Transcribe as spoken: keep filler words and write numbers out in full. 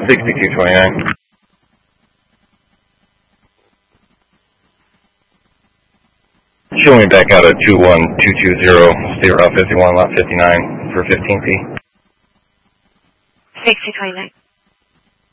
sixty-two twenty-nine. Show me back out at two one two two zero, State Route fifty-one, Lot fifty-nine for fifteen P. sixty twenty-nine.